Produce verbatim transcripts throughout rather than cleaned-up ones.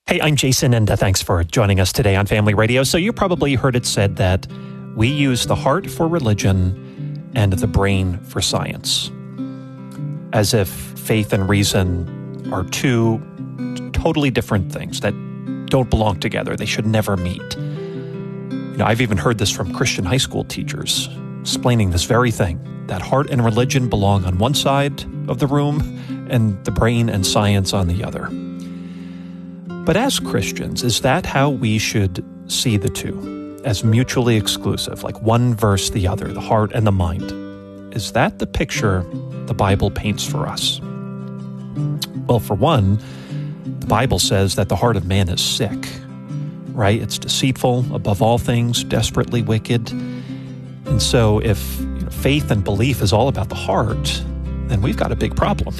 Hey, I'm Jason, and uh, thanks for joining us today on Family Radio. So you probably heard it said that we use the heart for religion and the brain for science, as if faith and reason are two totally different things that don't belong together. They should never meet. You know, I've even heard this from Christian high school teachers explaining this very thing, that heart and religion belong on one side of the room and the brain and science on the other. But as Christians, is that how we should see the two? As mutually exclusive, like one versus the other, the heart and the mind? Is that the picture the Bible paints for us? Well, for one, the Bible says that the heart of man is sick, right? It's deceitful, above all things, desperately wicked. And so if you know, faith and belief is all about the heart, then we've got a big problem.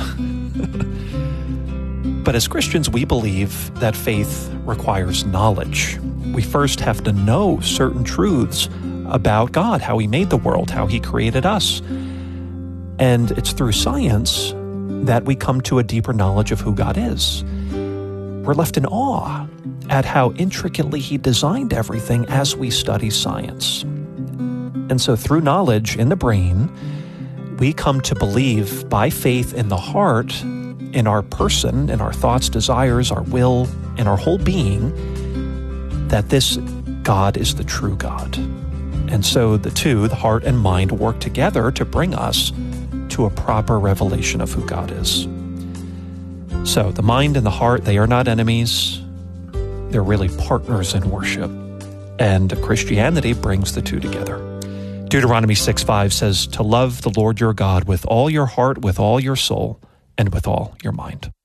But as Christians, we believe that faith requires knowledge. We first have to know certain truths about God, how He made the world, how He created us. And it's through science that we come to a deeper knowledge of who God is. We're left in awe at how intricately He designed everything as we study science. And so through knowledge in the brain, we come to believe by faith in the heart, in our person, in our thoughts, desires, our will, in our whole being, that this God is the true God. And so the two, the heart and mind, work together to bring us to a proper revelation of who God is. So the mind and the heart, they are not enemies. They're really partners in worship. And Christianity brings the two together. Deuteronomy six five says, to love the Lord your God with all your heart, with all your soul, and with all your mind.